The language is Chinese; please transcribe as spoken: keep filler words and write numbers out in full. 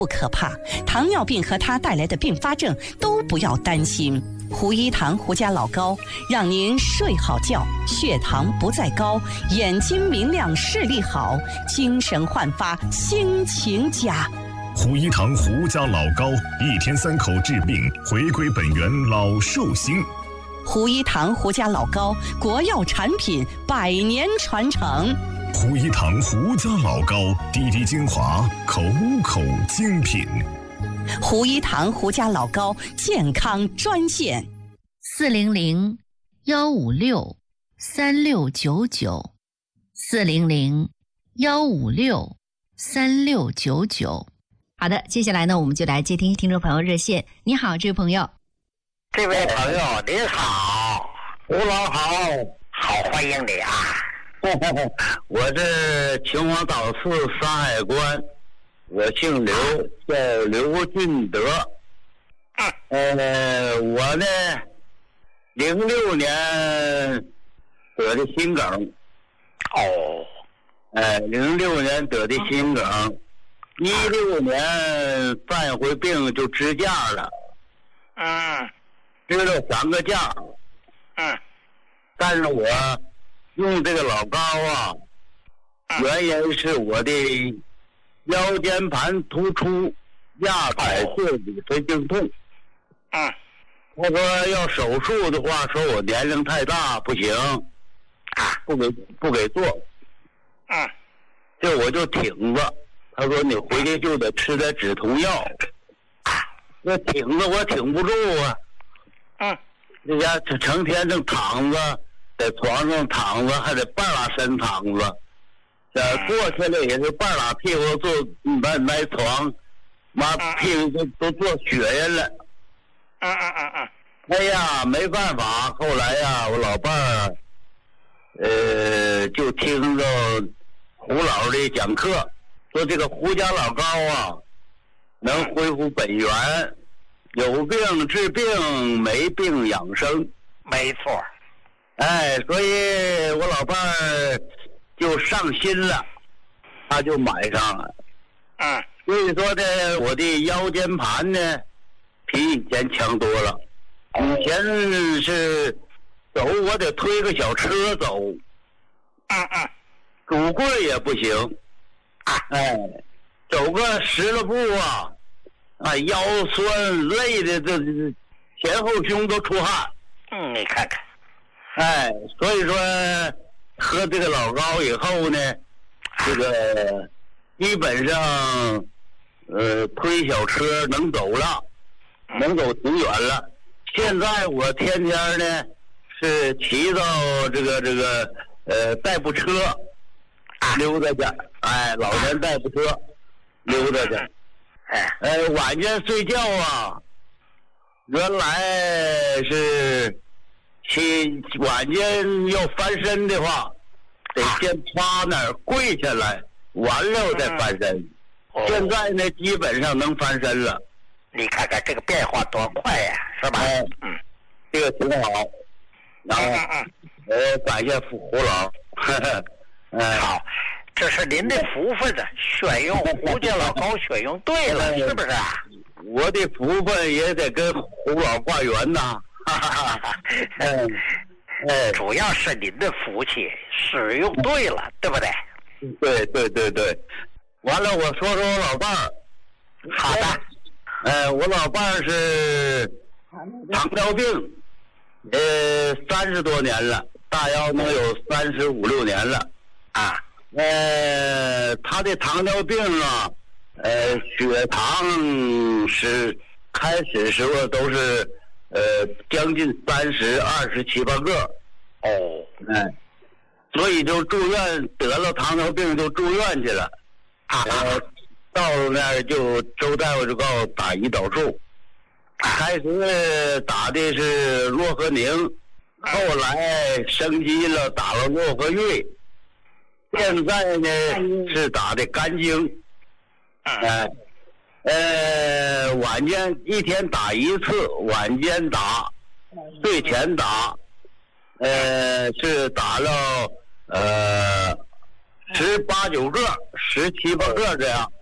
不可怕，糖尿病和它带来的并发症都不要担心。胡一堂胡家老高让您睡好觉，血糖不再高，眼睛明亮，视力好，精神焕发，心情佳。 胡一堂胡家老高，一天三口治病，回归本源老寿星。 胡一堂胡家老高，国药产品，百年传承。 胡一堂胡家老高，滴滴精华，口口精品。 胡一堂胡家老高健康专线： 四零零幺五六三六九九，四零零幺五六三六九九。好的，接下来呢，我们就来接听听众朋友热线。你好，这位朋友。 这位朋友您好，胡老好，好欢迎你啊！我是秦皇岛市山海关，我姓刘，叫刘俊德。呃，我呢，零六年得的心梗。哦，呃，零六年得的心梗，一六年犯一回病就支架了。嗯。支了三个架。嗯。但是我用这个老高啊，原因是我的腰间盘突出，压踩侧脊髓经痛。嗯，他说要手术的话，说我年龄太大不行，啊，不给不给做。嗯，这我就挺着。他说你回去就得吃点止痛药。那挺着我挺不住啊。嗯，人家成天正躺着。在床上躺着，还得半拉身躺着，呃，坐下来也是半拉屁股坐那那床，妈屁股都都坐血人了。嗯嗯嗯嗯。哎呀，没办法，后来呀，我老伴儿，呃，就听着胡老的讲课，说这个胡家老高啊，能恢复本源，有病治病，没病养生。没错。哎，所以我老伴儿就上心了，他就买上了。嗯，所以说呢，我的腰间盘呢，比以前强多了。以前是走我得推个小车走，嗯嗯，拄棍也不行。哎，走个十来步啊，啊腰酸累的这前后胸都出汗。嗯，你看看。哎，所以说喝这个老高以后呢，这个基本上呃推小车能走了，能走挺远了。现在我天天呢是骑到这个这个呃代步车溜达去，哎，老年代步车溜达去。哎，呃晚间睡觉啊，原来是。起晚间要翻身的话，得先趴那儿跪下来，完了再翻身。嗯哦、现在呢，基本上能翻身了。你看看这个变化多快呀，是吧？哎、嗯，这个挺好。然后，嗯嗯，呃，感谢胡老。呵呵嗯，好，这是您的福分啊，选用胡家老高选用对了，是不是啊？我的福分也得跟胡老挂缘呐。哈哈哈，嗯，哎，主要是您的福气使用对了，对不对？对对对对。完了，我说说我老伴儿。好的。呃，我老伴儿是糖尿病，呃，三十多年了，大腰能有三十五六年了。啊。呃，他的糖尿病啊，呃，血糖是开始时候都是。呃，将近三十二十七八个，哦，哎，所以就住院，得了糖尿病就住院去了，啊，呃、到了那儿就周大夫就告诉打胰岛素，开始打的是洛和宁，后来升级了打了洛和瑞，现在呢是打的肝精，哎。呃，晚间一天打一次，晚间打，睡前打，呃，是打了呃十八九个、十七八个这样。